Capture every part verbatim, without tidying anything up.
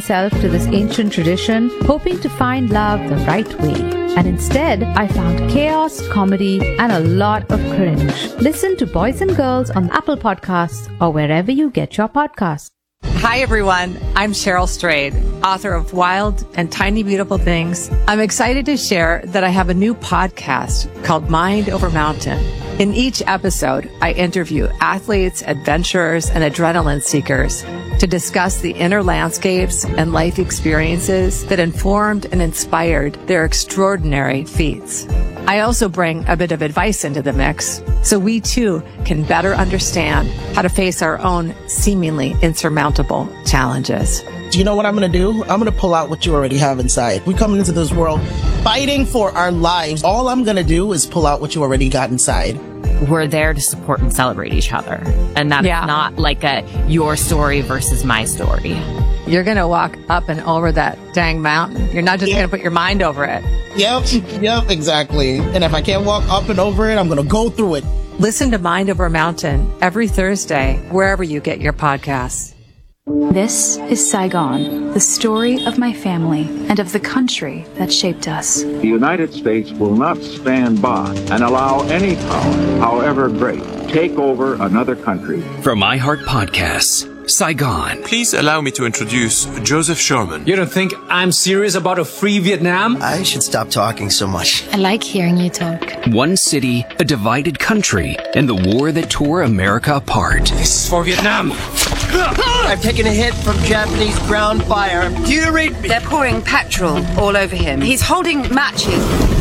myself to this ancient tradition, hoping to find love the right way. And instead, I found chaos, comedy, and a lot of cringe. Listen to Boys and Girls on Apple Podcasts or wherever you get your podcasts. Hi, everyone. I'm Cheryl Strayed, author of Wild and Tiny Beautiful Things. I'm excited to share that I have a new podcast called Mind Over Mountain. In each episode, I interview athletes, adventurers, and adrenaline seekers to discuss the inner landscapes and life experiences that informed and inspired their extraordinary feats. I also bring a bit of advice into the mix so we too can better understand how to face our own seemingly insurmountable challenges. Do you know what I'm going to do? I'm going to pull out what you already have inside. We're coming into this world fighting for our lives. All I'm going to do is pull out what you already got inside. We're there to support and celebrate each other. And that's Yeah. not like a your story versus my story. You're going to walk up and over that dang mountain. You're not just Yeah. going to put your mind over it. Yep, yep, exactly. And if I can't walk up and over it, I'm going to go through it. Listen to Mind Over Mountain every Thursday, wherever you get your podcasts. This is Saigon, the story of my family and of the country that shaped us. The United States will not stand by and allow any power, however great, take over another country. From iHeart Podcasts, Saigon. Please allow me to introduce Joseph Sherman. You don't think I'm serious about a free Vietnam? I should stop talking so much. I like hearing you talk. One city, a divided country, and the war that tore America apart. This is for Vietnam. I've taken a hit from Japanese ground fire. Do you read me? They're pouring petrol all over him. He's holding matches.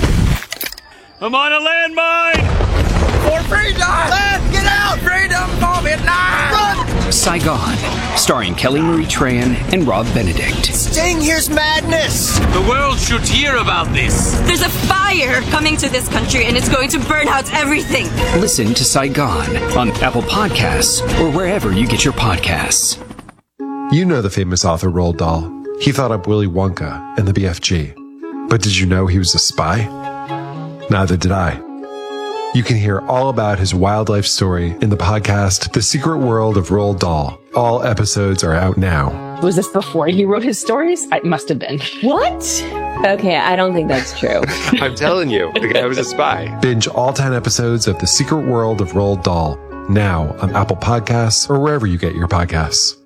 I'm on a landmine! For freedom! Let's get out! Freedom for Vietnam! Run! Saigon, starring Kelly Marie Tran and Rob Benedict. Staying here's madness! The world should hear about this. There's a fire coming to this country and it's going to burn out everything. Listen to Saigon on Apple Podcasts or wherever you get your podcasts. You know the famous author Roald Dahl. He thought up Willy Wonka and the B F G. But did you know he was a spy? Neither did I. You can hear all about his wildlife story in the podcast, The Secret World of Roald Dahl. All episodes are out now. Was this before he wrote his stories? It must have been. What? Okay, I don't think that's true. I'm telling you, the guy was a spy. Binge all ten episodes of The Secret World of Roald Dahl now on Apple Podcasts or wherever you get your podcasts.